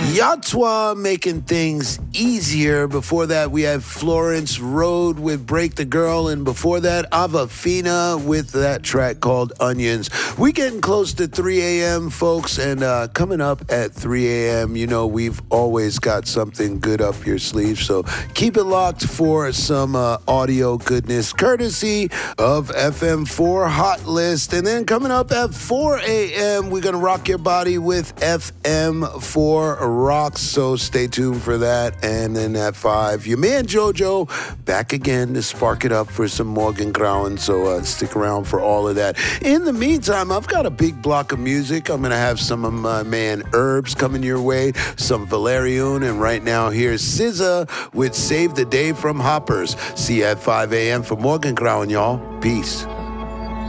Yatwa making things easier. Before that, we have Florence Road with Break the Girl. And before that, Avafina with that track called Onions. We getting close to 3 a.m., folks. And coming up at 3 a.m., you know, we've always got something good up your sleeve. So keep it locked for some audio goodness, courtesy of FM4 Hot List. And then coming up at 4 a.m., we're going to rock your body with FM4 Rocks, so stay tuned for that. And then at 5, your man JoJo back again to spark it up for some Morgan Crown, so stick around for all of that. In the meantime, I've got a big block of music. I'm going to have some of my man Herbs coming your way, some Valerian, and right now here's SZA with Save the Day from Hoppers. See you at 5 a.m. for Morgan Crown, y'all. Peace.